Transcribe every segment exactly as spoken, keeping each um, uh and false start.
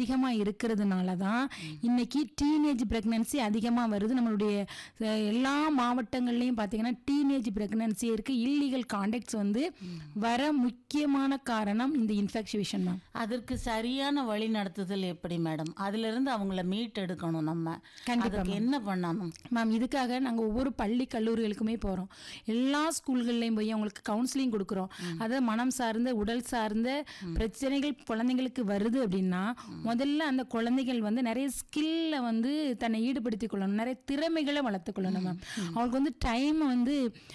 அதிகமாக இருக்கிறதுனால தான் இன்னைக்கு டீனேஜ் ப்ரெக்னன்சி அதிகமாக வருது. நம்மளுடைய எல்லா மாவட்டங்கள்லையும் பார்த்தீங்கன்னா டீனேஜ் ப்ரெக்னன்சி இருக்குது. இல்லீகல் கான்டாக்ட்ஸ் வந்து வர முக்கியமான காரணம் இந்த இன்ஃபெக்சுவேஷன் தான். அதற்கு சரியான வழி நடத்துதல் எப்படி மேடம்? அதுல இருந்து அவங்கள மீட் எடுக்கணும். நம்ம கண்டிப்பாக என்ன பண்ணணும் மேம்? இதுக்காக நாங்கள் ஒவ்வொரு பள்ளி கல்லூரிகளுக்குமே போகிறோம். எல்லா ஸ்கூல்கள்லையும் போய் அவங்களுக்கு கவுன்சிலிங் கொடுக்குறோம். அதாவது மனம் சார்ந்த உடல் சார்ந்த பிரச்சனைகள் குழந்தைங்களுக்கு வருது அப்படின்னா முதல்ல அந்த குழந்தைகள் வந்து நிறைய ஸ்கில்ல வந்து தன்னை ஈடுபடுத்தி கொள்ளணும், நிறைய திறமைகளை வளர்த்து கொள்ளணும் மேம். அவங்களுக்கு வந்து டைம் வந்து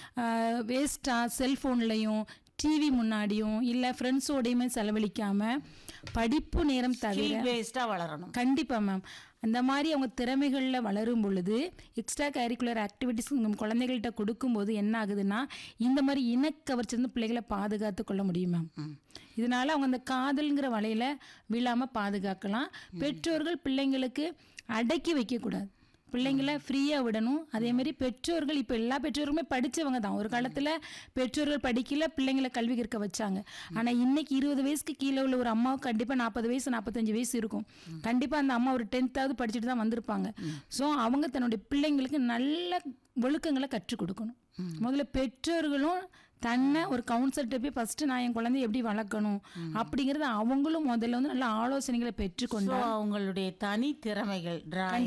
வேஸ்ட்டாக செல்ஃபோன்லையும் டிவி முன்னாடியும் இல்லை ஃப்ரெண்ட்ஸோடையுமே செலவழிக்காமல் படிப்பு நேரம் தவிர வேஸ்ட்டாக வளரணும். கண்டிப்பாக மேம். அந்த மாதிரி அவங்க திறமைகளில் வளரும் பொழுது எக்ஸ்ட்ரா கரிக்குலர் ஆக்டிவிட்டிஸ் குழந்தைகள்கிட்ட கொடுக்கும்போது என்ன ஆகுதுன்னா இந்த மாதிரி இனக்கவர்ச்சிருந்து பிள்ளைகளை பாதுகாத்து கொள்ள முடியும் மேம். இதனால அவங்க அந்த காதல்ங்கிற வலையில் விழாமல் பாதுகாக்கலாம். பெற்றோர்கள் பிள்ளைங்களுக்கு அடக்கி வைக்கக்கூடாது, பிள்ளைங்களை ஃப்ரீயாக விடணும். அதேமாதிரி பெற்றோர்கள் இப்போ எல்லா பெற்றோருமே படித்தவங்க தான். ஒரு காலத்தில் பெற்றோர்கள் படிக்கல, பிள்ளைங்களை கல்வி கற்க வச்சாங்க. ஆனால் இன்னைக்கு இருபது வயசுக்கு கீழே உள்ள ஒரு அம்மாவுக்கு கண்டிப்பாக நாற்பது வயசு நாற்பத்தஞ்சு வயசு இருக்கும். கண்டிப்பாக அந்த அம்மா ஒரு டென்த்தாவது படிச்சுட்டு தான் வந்திருப்பாங்க. ஸோ அவங்க தன்னுடைய பிள்ளைங்களுக்கு நல்ல ஒழுக்கங்களை கற்றுக் கொடுக்கணும். முதல்ல பெற்றோர்களும் தன்னை ஒரு கவுன்சிலர்கிட்ட போய் ஃபர்ஸ்ட் நான் என் குழந்தைய எப்படி வளர்க்கணும் அப்படிங்கிறது அவங்களும் முதல்ல வந்து நல்ல ஆலோசனைகளை பெற்றுக்கொண்டு அவங்களுடைய தனி திறமைகள்,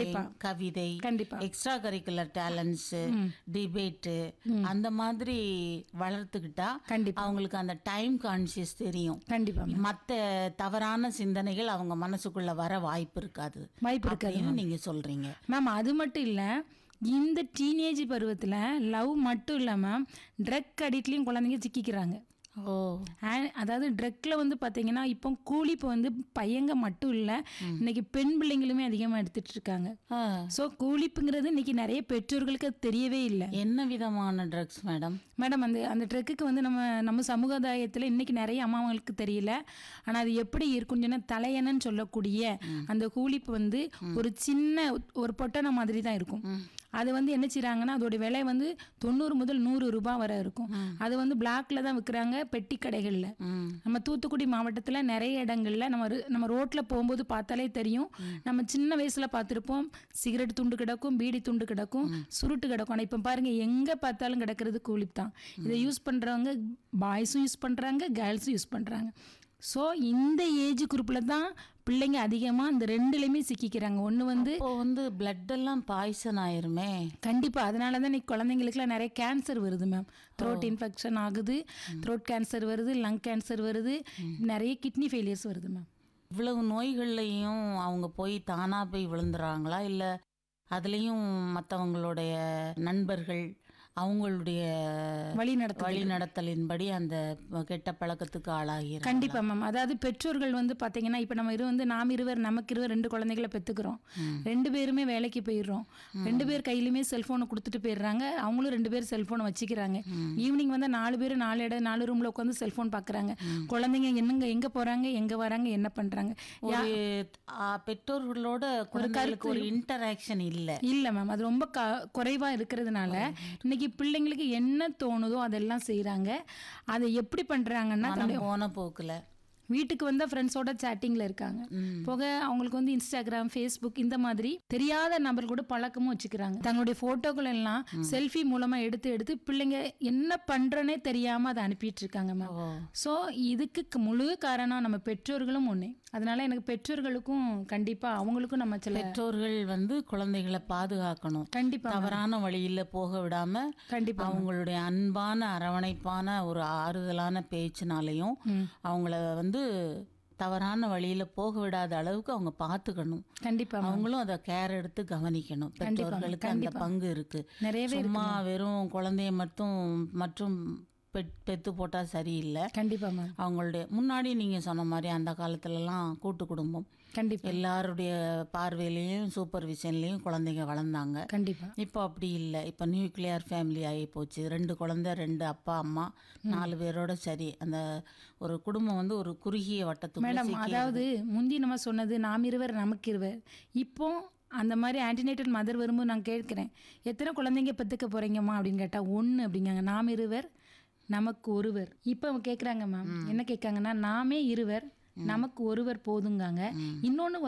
கவிதை, எக்ஸ்ட்ரா கரிக்குலர் டேலண்ட்ஸ், டிபேட்டு அந்த மாதிரி வளர்த்துக்கிட்டா அவங்களுக்கு அந்த டைம் கான்சியஸ் தெரியும். கண்டிப்பா மற்ற தவறான சிந்தனைகள் அவங்க மனசுக்குள்ள வர வாய்ப்பு இருக்காது வாய்ப்பு இருக்காது நீங்க சொல்றீங்க மேம். அது மட்டும் இல்லை, இந்த டீனேஜ் பருவத்தில் லவ் மட்டும் இல்லாமல் ட்ரக் அடிக்ட்லேயும் குழந்தைங்க சிக்கிக்கிறாங்க. ஓ அதாவது ட்ரக்கில் வந்து பார்த்தீங்கன்னா இப்போ கூலிப்பு வந்து பையங்க மட்டும் இல்லை, இன்னைக்கு பெண் பிள்ளைங்களுமே அதிகமாக எடுத்துட்டு இருக்காங்க. ஸோ கூலிப்புங்கிறது இன்னைக்கு நிறைய பெற்றோர்களுக்கு தெரியவே இல்லை. என்ன விதமான ட்ரக்ஸ் மேடம்? மேடம் அந்த அந்த ட்ரக்குக்கு வந்து நம்ம நம்ம சமுதாயத்தில் இன்னைக்கு நிறைய அம்மாவங்களுக்கு தெரியல. ஆனால் அது எப்படி இருக்குன்னு சொன்னால் தலையணன்னு சொல்லக்கூடிய அந்த கூலிப்பு வந்து ஒரு சின்ன ஒரு பொட்டனை மாதிரி தான் இருக்கும். அது வந்து என்ன செய்யறாங்கன்னா அதோட விலை வந்து தொண்ணூறு முதல் நூறு ரூபாய் வரை இருக்கும். அது வந்து பிளாக்ல தான் விற்கிறாங்க பெட்டி கடைகள்ல. நம்ம தூத்துக்குடி மாவட்டத்தில் நிறைய இடங்கள்ல நம்ம நம்ம ரோட்ல போகும்போது பார்த்தாலே தெரியும். நம்ம சின்ன வயசுல பார்த்துருப்போம், சிகரெட் துண்டு கிடக்கும், பீடி துண்டு கிடக்கும், சுருட்டு கிடக்கும். ஆனால் இப்போ பாருங்க எங்க பார்த்தாலும் கிடக்கிறது கூலிப் தான். இதை யூஸ் பண்றவங்க பாய்ஸும் யூஸ் பண்றாங்க, கேர்ள்ஸும் யூஸ் பண்றாங்க. ஸோ இந்த ஏஜ் குரூப்பில் தான் பிள்ளைங்க அதிகமாக இந்த ரெண்டுலையுமே சிக்கிக்கிறாங்க. ஒன்று வந்து வந்து பிளட் எல்லாம் பாய்சன் ஆயிருமே. கண்டிப்பாக அதனால தான் இன்னைக்கு குழந்தைங்களுக்குலாம் நிறைய கேன்சர் வருது மேம். த்ரோட் இன்ஃபெக்ஷன் ஆகுது, த்ரோட் கேன்சர் வருது, லங் கேன்சர் வருது, நிறைய கிட்னி ஃபெயிலியர்ஸ் வருது மேம். இவ்வளவு நோய்கள்லையும் அவங்க போய் தானாக போய் விழுந்துறாங்களா, இல்லை அதுலேயும் மற்றவங்களுடைய நண்பர்கள் அவங்களுடைய வழிநடத்த வழிநடத்தலின்படி அந்த கெட்ட பழக்கத்துக்கு ஆளாகி? கண்டிப்பா மேம். அதாவது பெற்றோர்கள் வந்து பாத்தீங்கன்னா இப்ப நம்ம இரு வந்து நாம் இருவர் நமக்கு இருவர் ரெண்டு குழந்தைகளை பெற்றுக்கிறோம். ரெண்டு பேருமே வேலைக்கு போயிடுறோம். ரெண்டு பேர் கையிலுமே செல்போனை கொடுத்துட்டு போயிடுறாங்க. அவங்களும் ரெண்டு பேர் செல்போனை வச்சுக்கிறாங்க. ஈவினிங் வந்து நாலு பேர் நாலு இடம் நாலு ரூம்ல உட்காந்து செல்போன் பாக்குறாங்க. குழந்தைங்க என்னங்க எங்க போறாங்க, எங்க வராங்க, என்ன பண்றாங்க? பெற்றோர்களோட குழந்தைகளுக்கு ஒரு இன்டராக்ஷன் இல்ல இல்ல மேம். அது ரொம்ப குறைவா இருக்கிறதுனால இன்னைக்கு பிள்ளைங்களுக்கு என்ன தோணுதோ அதெல்லாம் செய்யறாங்க. அதை எப்படி பண்றாங்கன்னா போன போக்குல வீட்டுக்கு வந்தா ஃப்ரெண்ட்ஸோட சேட்டிங்ல இருக்காங்க. போக அவங்களுக்கு வந்து இன்ஸ்டாகிராம், ஃபேஸ்புக் இந்த மாதிரி தெரியாத நபர் கூட பழக்கமும் வச்சுக்கிறாங்க. தங்களுடைய போட்டோக்கள் எல்லாம் செல்ஃபி மூலமா எடுத்து எடுத்து பிள்ளைங்க என்ன பண்றனே தெரியாம அதை அனுப்பிட்டு இருக்காங்க மேம். ஸோ இதுக்கு முழு காரணம் நம்ம பெற்றோர்களும் ஒண்ணு. அதனால எனக்கு பெற்றோர்களுக்கும் கண்டிப்பா அவங்களுக்கும் நம்ம சில பெற்றோர்கள் வந்து குழந்தைகளை பாதுகாக்கணும். கண்டிப்பா தவறான வழியில போக விடாம கண்டிப்பா அவங்களுடைய அன்பான அரவணைப்பான ஒரு ஆறுதலான பேச்சினாலையும் அவங்கள வந்து தவறான வழியில போக விடாத அளவுக்கு அவங்க பார்த்துக்கணும். கண்டிப்பா அவங்களும் அதை கேர் எடுத்து கவனிக்கணும். பெற்றோர்களுக்கு அந்த பங்கு இருக்கு. சும்மா வெறும் குழந்தைய மட்டும் மற்றும் பெத்து போட்டா சரியில்லை. கண்டிப்பா மேம். அவங்களுடைய முன்னாடி நீங்க சொன்ன மாதிரி அந்த காலத்துலலாம் கூட்டு குடும்பம் கண்டிப்பா எல்லாருடைய பார்வையிலையும் சூப்பர்விஷன்லையும் குழந்தைங்க வளர்ந்தாங்க. கண்டிப்பா இப்போ அப்படி இல்லை. இப்போ நியூக்ளியர் ஃபேமிலி ஆகி போச்சு. ரெண்டு குழந்தை, ரெண்டு அப்பா அம்மா, நாலு பேரோட சரி அந்த ஒரு குடும்பம் வந்து ஒரு குறுகிய வட்டத்துக்கு. மேடம் அதாவது முந்தி நம்ம சொன்னது நாம் இருவர் நமக்கு இருவர். இப்போ அந்த மாதிரி ஆன்டினேட்டல் மதர் வரும்போது நான் கேட்குறேன், எத்தனை குழந்தைங்க பெற்றுக்க போறீங்கம்மா அப்படின்னு கேட்டால் ஒன்று அப்படிங்காங்க. நாம் இருவர் நமக்கு ஒருவர். இப்போ அவங்க கேட்குறாங்க மேம், என்ன கேட்காங்கன்னா நாமே இருவர் நமக்கு ஒருவர் போதுங்காங்க. இன்னொன்று